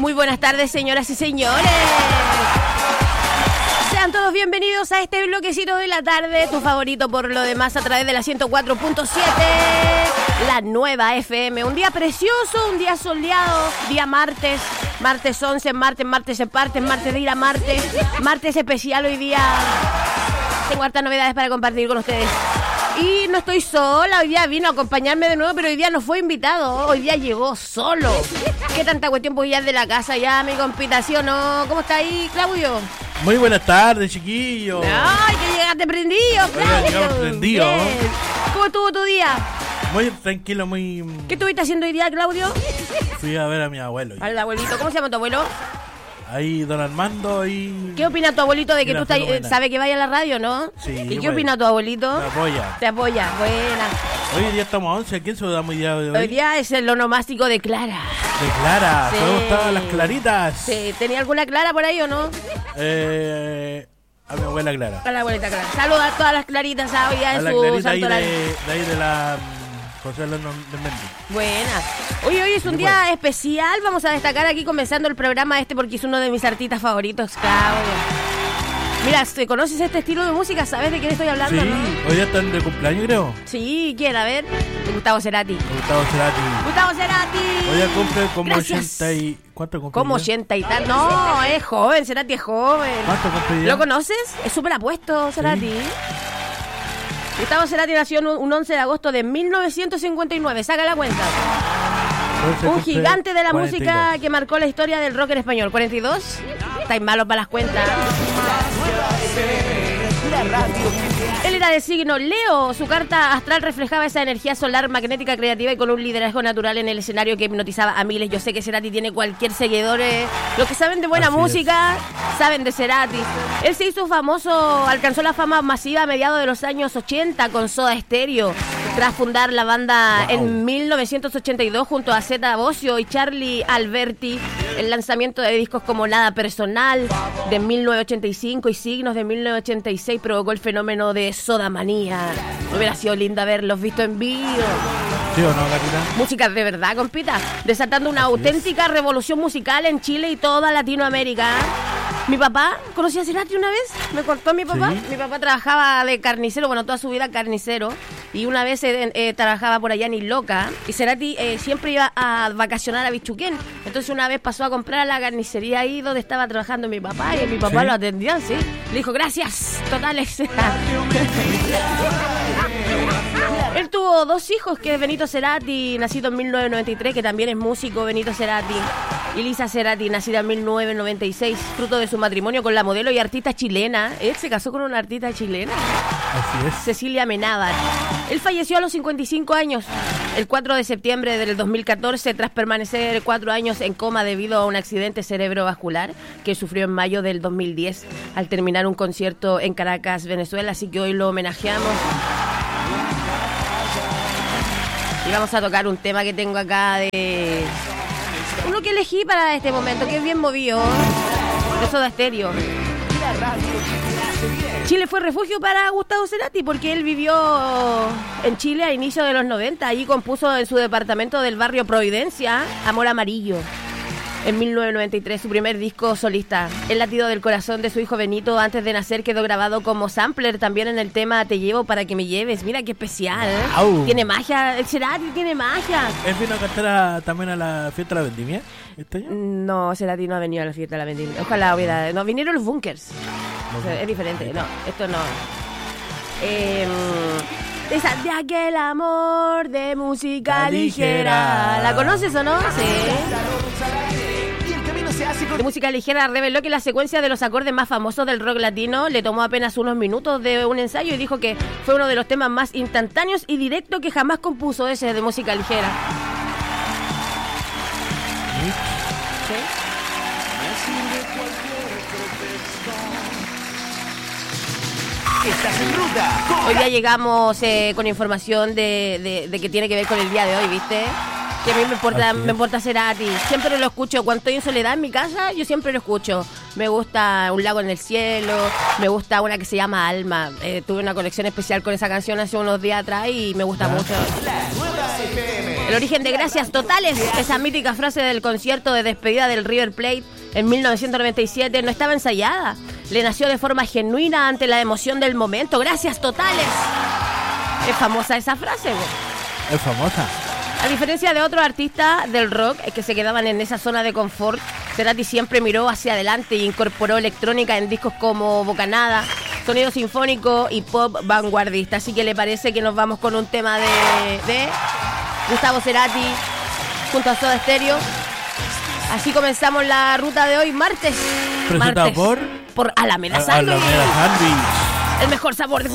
Muy buenas tardes, señoras y señores. Sean todos bienvenidos a este bloquecito de la tarde, tu favorito por lo demás a través de la 104.7, la nueva FM. Un día precioso, un día soleado, día martes 11, martes se parte, martes de ir a martes especial hoy día. Tengo hartas novedades para compartir con ustedes. Y no estoy sola, hoy día vino a acompañarme de nuevo, pero hoy día no fue invitado, hoy día llegó solo. ¿Qué tanta cuestión? Pues ya es de la casa ya, mi compita, ¿sí o no? ¿Cómo está ahí, Claudio? Muy buenas tardes, chiquillos. Ay, que llegaste prendido, Claudio. Prendido. Bien. ¿Cómo estuvo tu día? Muy tranquilo, muy... ¿Qué estuviste haciendo hoy día, Claudio? Fui a ver a mi abuelo. Al abuelito, ¿cómo se llama tu abuelo? Ahí, don Armando y... ¿Qué opina tu abuelito de que Mira, tú estás, sabe que vaya a la radio, no? Sí. ¿Y qué bueno. opina tu abuelito? Me apoya. Te apoya, buena. Hoy día estamos a 11, ¿a quién saludamos hoy día de hoy? Hoy día es el onomástico de Clara. De Clara, Sí. ¿cómo estaban las claritas? Sí, ¿tenía alguna Clara por ahí o no? A mi abuela Clara. A la abuelita Clara. Saluda a todas las claritas hoy día A en la su clarita ahí santoral. de ahí de la... José Alonso de Mendy. Buena. Hoy es un día especial. Vamos a destacar aquí comenzando el programa porque es uno de mis artistas favoritos, Claudio. Mira, ¿conoces este estilo de música? ¿Sabes de quién estoy hablando? Sí, ¿no? hoy día están de cumpleaños, creo. Sí, ¿quién? A ver. Gustavo Cerati. Gustavo Cerati. Gustavo Cerati. Hoy día cumple como Gracias. 80 y... ¿Cuánto cumple? ¿Cómo 80 y tal? No, es joven, Cerati es joven. ¿Cuánto cumple ya? ¿Lo conoces? Es súper apuesto, Cerati. Sí. Gustavo Cerati nació un 11 de agosto de 1959. Saca la cuenta. Entonces Un cumple gigante de la 42. música que marcó la historia del rock en español. ¿42? Estáis malos para las cuentas. Él era de signo Leo. Su carta astral reflejaba esa energía solar magnética, creativa y con un liderazgo natural en el escenario que hipnotizaba a miles. Yo sé que Cerati tiene cualquier seguidor. Los que saben de buena Así música saben de Cerati. Él se hizo famoso, alcanzó la fama masiva a mediados de los años 80 con Soda Stereo, tras fundar la banda en 1982 junto a Zeta Bosio y Charlie Alberti. El lanzamiento de discos como Nada Personal de 1985 y Signos de 1986 provocó el fenómeno de Soda Manía. Hubiera sido lindo haberlos visto en vivo. ¿Sí o no, Gatita? Música de verdad, compita, desatando una auténtica revolución musical en Chile y toda Latinoamérica. Mi papá, ¿conocía a Cerati una vez? Me contó mi papá. Sí. Mi papá trabajaba de carnicero, bueno, toda su vida carnicero. Y una vez trabajaba por allá en Illoca. Y Cerati siempre iba a vacacionar a Bichuquén. Entonces una vez pasó a comprar a la carnicería ahí donde estaba trabajando mi papá. Y mi papá ¿Sí? lo atendía, sí. Le dijo, gracias, totales. Él tuvo dos hijos, que es Benito Cerati, nacido en 1993, que también es músico, Benito Cerati, y Lisa Cerati, nacida en 1996, fruto de su matrimonio con la modelo y artista chilena. Él se casó con una artista chilena, Así es. Cecilia Amenábar. Él falleció a los 55 años, el 4 de septiembre del 2014, tras permanecer 4 años en coma debido a un accidente cerebrovascular que sufrió en mayo del 2010, al terminar un concierto en Caracas, Venezuela, así que hoy lo homenajeamos. Y vamos a tocar un tema que tengo acá de... uno que elegí para este momento, que es bien movido, de Soda Stereo. Chile fue refugio para Gustavo Cerati porque él vivió en Chile a inicios de los 90. Allí compuso en su departamento del barrio Providencia, Amor Amarillo. En 1993, su primer disco solista. El latido del corazón de su hijo Benito antes de nacer quedó grabado como sampler también en el tema Te llevo para que me lleves. Mira qué especial. Au. Tiene magia, el Cerati tiene magia. ¿Él vino a cantar también a la fiesta de la vendimia este año? No, Cerati no ha venido a la fiesta de la vendimia. Ojalá hubiera... No, vinieron los bunkers. O sea, es diferente. No, esto no. Esa de aquel amor de música ligera. ¿La conoces o no? Sí. De música ligera reveló que la secuencia de los acordes más famosos del rock latino le tomó apenas unos minutos de un ensayo y dijo que fue uno de los temas más instantáneos y directos que jamás compuso, ese de música ligera. ¿Sí? Estás en ruta. Hoy día llegamos con información de que tiene que ver con el día de hoy, ¿viste? Que a mí me importa Cerati. Siempre lo escucho. Cuando estoy en soledad en mi casa, yo siempre lo escucho. Me gusta Un lago en el cielo, me gusta una que se llama Alma. Tuve una colección especial con esa canción hace unos días atrás y me gusta mucho. La nueva FM. El origen de Gracias Totales, esa mítica frase del concierto de despedida del River Plate en 1997, no estaba ensayada. Le nació de forma genuina ante la emoción del momento. Gracias Totales. Es famosa esa frase, güey. Es famosa. A diferencia de otros artistas del rock que se quedaban en esa zona de confort, Cerati siempre miró hacia adelante y incorporó electrónica en discos como Bocanada, sonido sinfónico y pop vanguardista. Así que le parece que nos vamos con un tema de Gustavo Cerati junto a Soda Stereo. Así comenzamos la ruta de hoy, martes. Presentado por Alameda Sandwich. Alameda Sandwich. El mejor sabor de